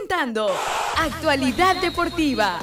presentando Actualidad Deportiva.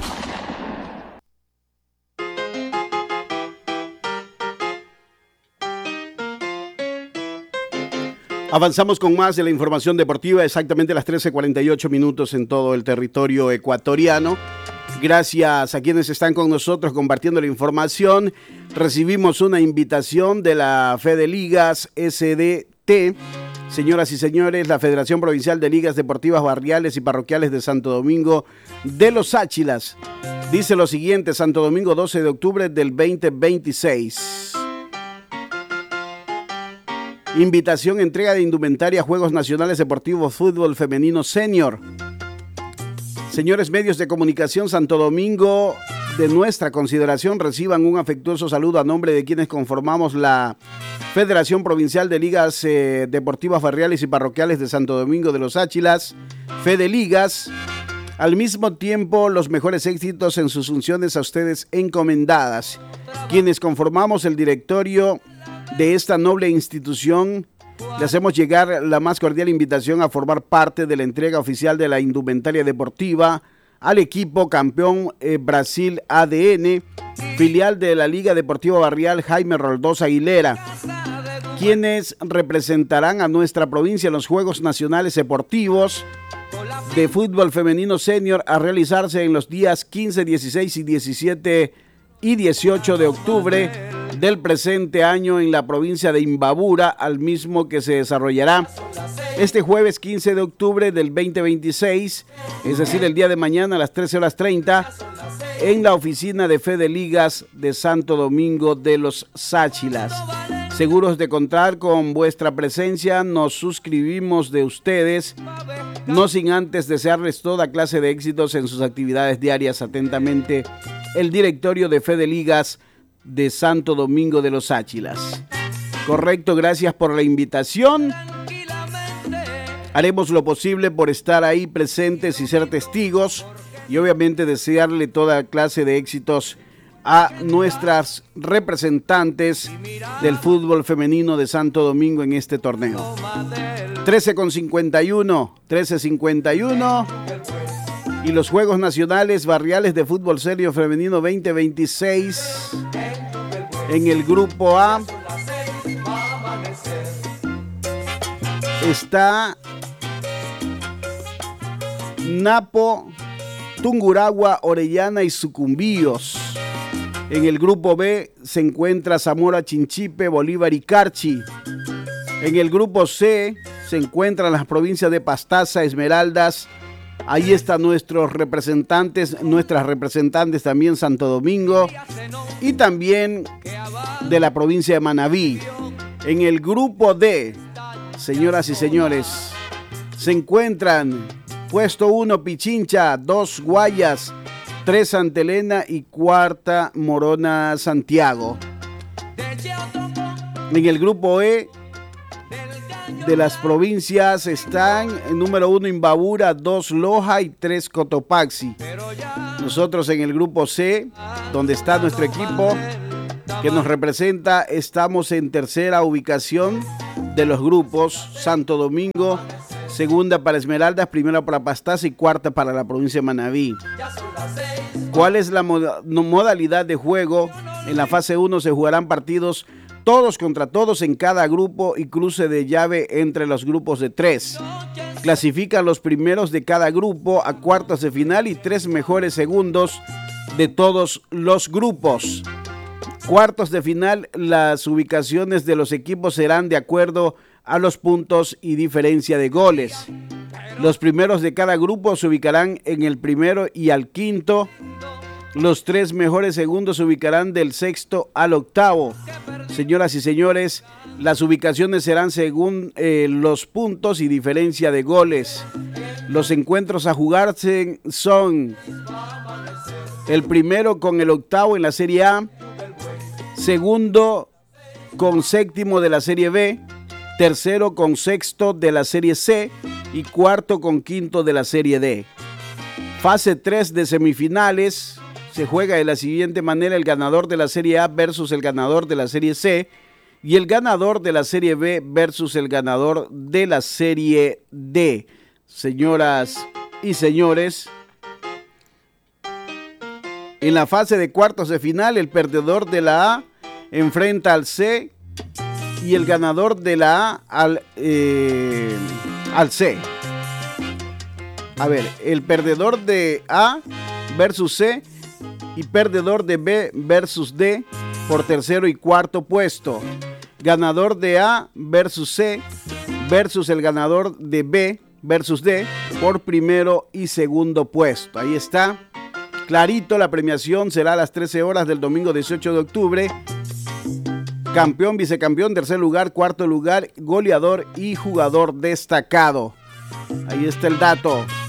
Avanzamos con más de la información deportiva, exactamente a las 13:48 minutos en todo el territorio ecuatoriano. Gracias a quienes están con nosotros compartiendo la información. Recibimos una invitación de la Fede Ligas SDT. Señoras y señores, la Federación Provincial de Ligas Deportivas Barriales y Parroquiales de Santo Domingo de los Áchilas dice lo siguiente: Santo Domingo, 12 de octubre del 2026. Invitación, entrega de indumentaria, Juegos Nacionales Deportivos Fútbol Femenino Senior. Señores medios de comunicación, Santo Domingo, de nuestra consideración, reciban un afectuoso saludo a nombre de quienes conformamos la Federación Provincial de Ligas Deportivas Barriales y Parroquiales de Santo Domingo de los Áchilas, Fede Ligas. Al mismo tiempo, los mejores éxitos en sus funciones a ustedes encomendadas. Quienes conformamos el directorio de esta noble institución, le hacemos llegar la más cordial invitación a formar parte de la entrega oficial de la indumentaria deportiva al equipo campeón Brasil ADN, filial de la Liga Deportiva Barrial Jaime Roldós Aguilera, quienes representarán a nuestra provincia en los Juegos Nacionales Deportivos de Fútbol Femenino Senior a realizarse en los días 15, 16 y 17 y 18 de octubre del presente año en la provincia de Imbabura, al mismo que se desarrollará este jueves 15 de octubre del 2026, es decir, el día de mañana a las 13:30, en la oficina de Fede Ligas de Santo Domingo de los Sáchilas. Seguros de contar con vuestra presencia, nos suscribimos de ustedes, no sin antes desearles toda clase de éxitos en sus actividades diarias. Atentamente, el directorio de Fede Ligas de Santo Domingo de los Áchilas. Correcto, gracias por la invitación. Haremos lo posible por estar ahí presentes y ser testigos, y obviamente desearle toda clase de éxitos a nuestras representantes del fútbol femenino de Santo Domingo en este torneo. 13:51. Y los Juegos Nacionales Barriales de Fútbol Serio Femenino 2026 en el grupo A está Napo, Tungurahua, Orellana y Sucumbíos. En el grupo B se encuentra Zamora, Chinchipe, Bolívar y Carchi. En el grupo C se encuentran las provincias de Pastaza, Esmeraldas. Ahí están nuestras representantes también, Santo Domingo, y también de la provincia de Manabí. En el grupo D, señoras y señores, se encuentran puesto 1 Pichincha, 2 Guayas, 3 Santa Elena y 4 Morona Santiago. En el grupo E de las provincias están el número 1 Imbabura, 2 Loja y 3 Cotopaxi. Nosotros en el grupo C, donde está nuestro equipo que nos representa, estamos en tercera ubicación de los grupos. Santo Domingo, segunda para Esmeraldas, primera para Pastaza y cuarta para la provincia de Manabí. ¿Cuál es la modalidad de juego? En la fase 1 se jugarán partidos todos contra todos en cada grupo y cruce de llave entre los grupos de 3. Clasifican los primeros de cada grupo a cuartos de final y 3 mejores segundos de todos los grupos. Cuartos de final, las ubicaciones de los equipos serán de acuerdo a los puntos y diferencia de goles. Los primeros de cada grupo se ubicarán en el primero y al quinto. Los 3 mejores segundos se ubicarán del sexto al octavo. Señoras y señores, las ubicaciones serán según los puntos y diferencia de goles. Los encuentros a jugarse son el primero con el octavo en la Serie A, segundo con séptimo de la Serie B, tercero con sexto de la Serie C y cuarto con quinto de la Serie D. Fase 3 de semifinales se juega de la siguiente manera: el ganador de la Serie A versus el ganador de la Serie C y el ganador de la Serie B versus el ganador de la Serie D. Señoras y señores, en la fase de cuartos de final, el perdedor de la A enfrenta al C y el ganador de la A al C. A ver, el perdedor de A versus C y perdedor de B versus D por tercero y cuarto puesto. Ganador de A versus C versus el ganador de B versus D por primero y segundo puesto. Ahí está. Clarito, la premiación será a las 13 horas del domingo 18 de octubre. Campeón, vicecampeón, tercer lugar, cuarto lugar, goleador y jugador destacado. Ahí está el dato.